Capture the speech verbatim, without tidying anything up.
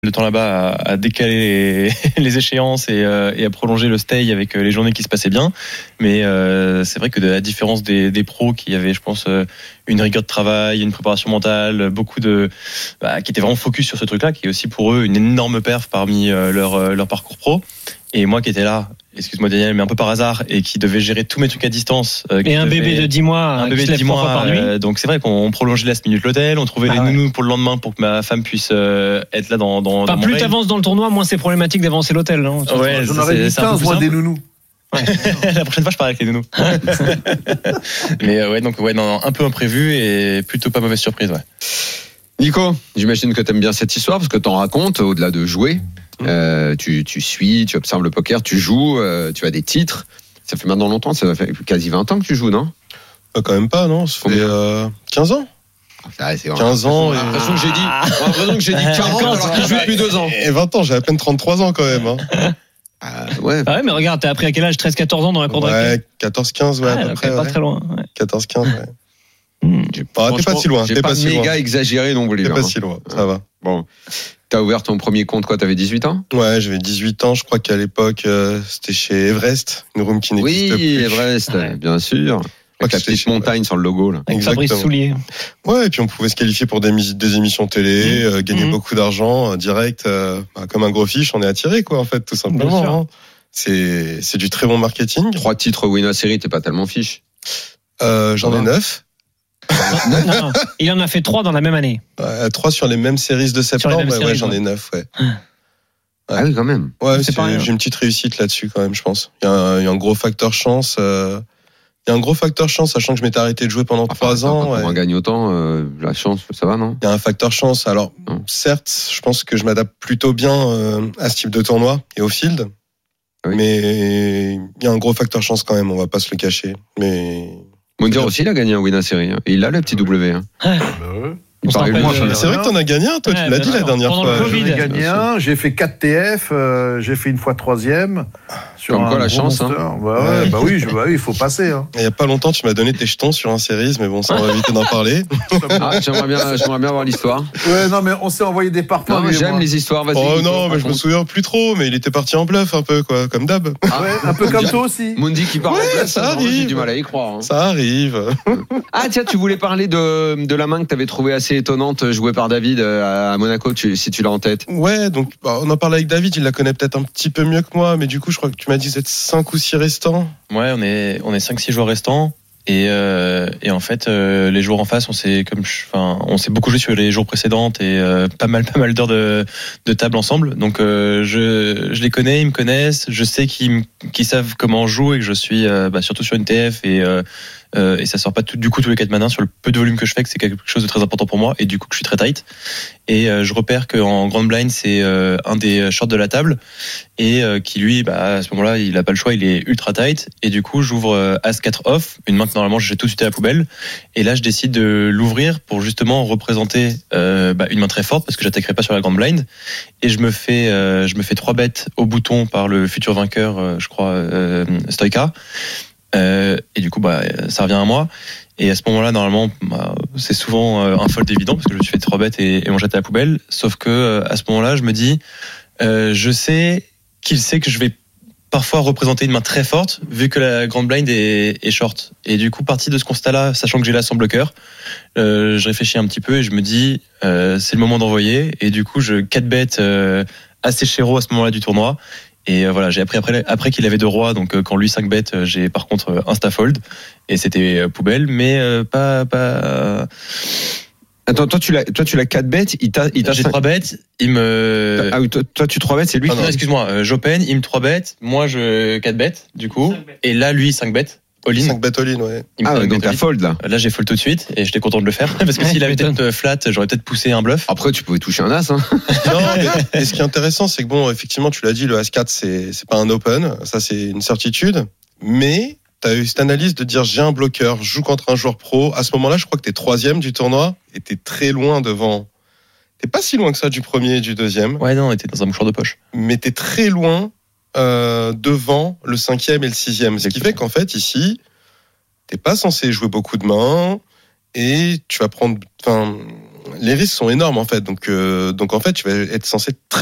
de temps là-bas à, à décaler les, les échéances et, euh, et à prolonger le stay avec les journées qui se passaient bien. Mais euh, c'est vrai que de la différence des, des pros qui avaient, je pense, une rigueur de travail, une préparation mentale, beaucoup de, bah, qui étaient vraiment focus sur ce truc-là, qui est aussi pour eux une énorme perf parmi euh, leur leur parcours pro. Et moi qui étais là, excuse-moi Daniel, mais un peu par hasard, et qui devait gérer tous mes trucs à distance. Euh, et un devait, bébé de dix mois, un bébé de dix mois par nuit. Euh, donc c'est vrai qu'on prolongeait la minute l'hôtel, on trouvait ah les ouais. nounous pour le lendemain pour que ma femme puisse euh, être là dans dans. Enfin, dans plus t'avances dans le tournoi, moins c'est problématique d'avancer l'hôtel. Non ouais, j'en aurais dit quinze moi des nounous. Ouais. La prochaine fois je pars avec les nounous. Mais euh, ouais donc ouais non, un peu imprévu et plutôt pas mauvaise surprise ouais. Nico, j'imagine que t'aimes bien cette histoire parce que t'en racontes au-delà de jouer. Euh, tu, tu suis, tu observes le poker, tu joues, euh, tu as des titres. Ça fait maintenant longtemps, ça fait quasi vingt ans que tu joues, non ? euh, Quand même pas, non ? Ça fait euh, quinze ans. Ah, c'est quinze ans. J'ai l'impression que j'ai dit, l'impression que j'ai dit quarante alors qu'il joue depuis deux ans. Et vingt ans, j'ai à peine trente-trois ans quand même. Hein. Ah, ouais. Ah ouais, mais regarde, t'as appris à quel âge ? treize quatorze ans dans la cour de récré ? Ouais, quatorze quinze, ouais. Ah, à peu près, pas ouais. très loin. Ouais. quatorze quinze, ouais. Mmh. Ah, t'es pas si loin. J'ai t'es pas, pas si méga loin. exagéré non plus. T'es hein. pas si loin, ça va. Bon. T'as ouvert ton premier compte, quoi, t'avais dix-huit ans ? Ouais, j'avais dix-huit ans, je crois qu'à l'époque, euh, c'était chez Everest, une room qui n'existe oui, plus. Oui, Everest, ouais. Bien sûr. Avec la petite chez... montagne sur le logo, là. Avec Fabrice Soulier. Ouais, et puis on pouvait se qualifier pour des, des émissions télé, mmh. euh, gagner mmh. beaucoup d'argent, euh, direct, euh, bah, comme un gros fiche, on est attiré, quoi, en fait, tout simplement. Hein. C'est, c'est du très bon marketing. Trois titres Winner Series, t'es pas tellement fiche. Euh, j'en ai neuf. non, non, il en a fait trois dans la même année. Ouais, trois sur les mêmes séries de septembre, bah, ouais, j'en ouais. ai neuf, ouais. ouais. Ah oui, quand même. Ouais, c'est c'est, pareil, j'ai une petite réussite là-dessus, quand même, je pense. Il y a un, il y a un gros facteur chance, euh, il y a un gros facteur chance, sachant que je m'étais arrêté de jouer pendant enfin, trois ans. Quand ouais. on gagne autant, euh, la chance, ça va, non? Il y a un facteur chance. Alors, non. certes, je pense que je m'adapte plutôt bien euh, à ce type de tournoi et au field. Oui. Mais il y a un gros facteur chance quand même, on va pas se le cacher. Mais Moundir aussi, il a gagné un Winner Series. Hein. Et il a le petit W. Hein. Ah, bah ouais. Il paraît loin, de... C'est vrai que t'en as gagné un, toi, ouais, tu l'as dit la dernière fois. J'en ai gagné un, j'ai fait quatre T F, euh, j'ai fait une fois troisième. Sur Comme un quoi la chance, hein. Bah ouais, bah oui, je, bah oui, il faut passer. Hein. Il y a pas longtemps, tu m'as donné tes jetons sur un series, mais bon, ça on va éviter d'en parler. Ah, j'aimerais bien, j'aimerais bien voir l'histoire. Ouais, non, mais on s'est envoyé des parpaings. Non, j'aime les histoires, vas-y. Oh non, mais je me souviens plus trop, mais il était parti en bluff un peu, quoi, comme d'hab. Ah ouais, un peu comme toi aussi. Mundi qui parle ouais, en bluff, ça arrive. J'ai du mal à y croire. Hein. Ça arrive. Ah tiens, tu voulais parler de, de la main que t'avais trouvée assez étonnante, jouée par David à Monaco, tu, si tu l'as en tête. Ouais, donc bah, on en parlait avec David, il la connaît peut-être un petit peu mieux que moi, mais du coup, je crois que tu m'as dit que vous êtes cinq ou six restants. Ouais, on est on est cinq six joueurs restants et euh, et en fait euh, les joueurs en face, on s'est comme enfin on s'est beaucoup joué sur les jours précédents et euh, pas mal pas mal d'heures de de table ensemble. Donc euh, je je les connais, ils me connaissent, je sais qu'ils qu'ils savent comment on joue et que je suis euh, bah, surtout sur une T F et euh, Euh, et ça sort pas tout, du coup tous les quatre manins sur le peu de volume que je fais, que c'est quelque chose de très important pour moi et du coup que je suis très tight et euh, je repère qu'en grand blind c'est euh, un des shorts de la table et euh, qui lui bah à ce moment-là il a pas le choix, il est ultra tight et du coup j'ouvre euh, As quatre off, une main que normalement je jette tout de suite à la poubelle et là je décide de l'ouvrir pour justement représenter euh, bah, une main très forte parce que j'attaquerai pas sur la grande blind et je me fais euh, je me fais trois bêtes au bouton par le futur vainqueur euh, je crois euh, Stoïka. Euh, et du coup bah ça revient à moi et à ce moment-là normalement bah, c'est souvent euh, un fold évident parce que je me suis fait trois bêtes et, et on jette à la poubelle sauf que euh, à ce moment-là je me dis euh, je sais qu'il sait que je vais parfois représenter une main très forte vu que la grande blind est, est short et du coup parti de ce constat-là sachant que j'ai là sans bloqueur euh, je réfléchis un petit peu et je me dis euh, c'est le moment d'envoyer et du coup je quatre bêtes euh, assez chéro à ce moment-là du tournoi. Et voilà, j'ai appris après, après qu'il avait deux rois, donc quand lui cinq bêtes, j'ai par contre insta fold et c'était poubelle, mais pas pas. Attends, toi tu l'as, toi tu l'as quatre bêtes, il t'a, il t'a j'ai trois bêtes, il me. Ah oui, toi, toi tu trois bêtes, c'est lui. Ah, qui... Non, excuse-moi, j'open, il me trois bêtes, moi je quatre bêtes, du coup, et là lui cinq bêtes. All-in. cinq bêtes all-in, ouais. Ah, ouais, donc t'as fold, là. Là, j'ai fold tout de suite, et j'étais content de le faire. Parce que s'il avait peut-être flat, j'aurais peut-être poussé un bluff. Après, tu pouvais toucher un as, hein. Non, mais, mais ce qui est intéressant, c'est que bon, effectivement, tu l'as dit, le As quatre, c'est, c'est pas un open. Ça, c'est une certitude. Mais, t'as eu cette analyse de dire, j'ai un bloqueur, je joue contre un joueur pro. À ce moment-là, je crois que t'es troisième du tournoi, et t'es très loin devant. T'es pas si loin que ça du premier et du deuxième. Ouais, non, t'es dans un mouchoir de poche. Mais t'es très loin, euh, devant le cinquième et le sixième. Ce qui fait qu'en fait, ici, t'es pas censé jouer beaucoup de mains et tu vas prendre, enfin, les risques sont énormes en fait. Donc, euh, donc en fait, tu vas être censé être très